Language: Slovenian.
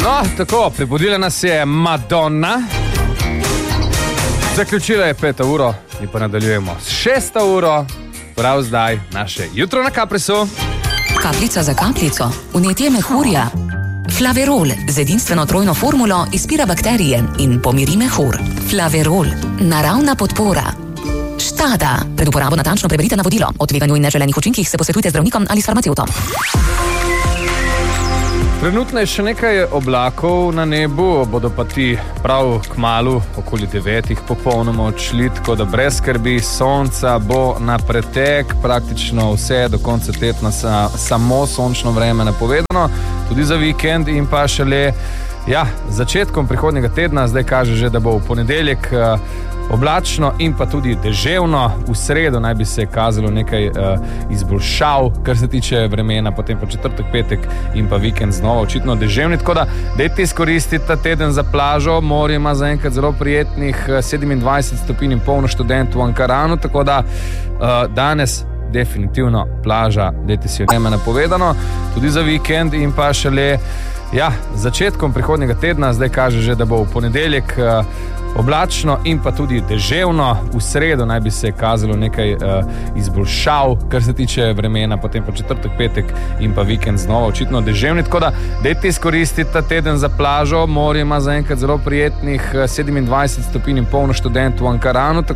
No, tako, prebudila nas je Madonna. Zaključila je 5. uro in pa nadaljujemo s 6. uro, prav zdaj, naše jutro na Kaprisu. Kapljica za kapljico, vnetje mehurja. Flaverol z edinstveno trojno formulo izpira bakterije in pomiri mehur. Flaverol, naravna podpora. Štada, pred uporabo natančno preberite navodilo. O tveganju in neželenih učinkih se posvetujte z zdravnikom ali s farmacevtom. Trenutno je še nekaj oblakov na nebu, bodo pa ti prav kmalu, okoli 9, popolnoma odšli, tako da brez skrbi, sonca bo na pretek, praktično vse do konca tedna samo sončno vreme napovedano, tudi za vikend in pa šele začetkom prihodnjega tedna, zdaj kaže že, da bo v ponedeljek oblačno in pa tudi deževno. V sredo naj bi se kazalo nekaj izboljšav, kar se tiče vremena, potem pa četrtek, petek in pa vikend znova očitno deževni, tako da dajte izkoristiti ta teden za plažo. Morje ima zaenkrat zelo prijetnih 27 stopinj in polno študent v Ankaranu, tako da danes definitivno plaža, dajte si vreme napovedano, tudi za vikend in pa šele začetkom prihodnjega tedna, zdaj kaže že, da bo v ponedeljek oblačno in pa tudi deževno. V sredo naj bi se kazalo nekaj izboljšav, kar se tiče vremena, potem pa četrtek, petek in pa vikend znova očitno deževni, tako da dajte izkoristiti ta teden za plažo. Morje ima zaenkrat zelo prijetnih 27 stopinj in polno študent v Ankaranu.